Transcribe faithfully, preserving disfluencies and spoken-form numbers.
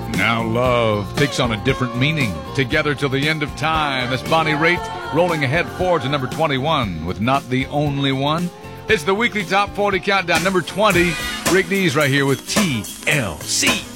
Now love takes on a different meaning. Together till the end of time. That's Bonnie Raitt rolling ahead forward to number twenty-one with Not the Only One. It's the weekly Top forty Countdown. Number twenty, Rick Dees right here with T L C.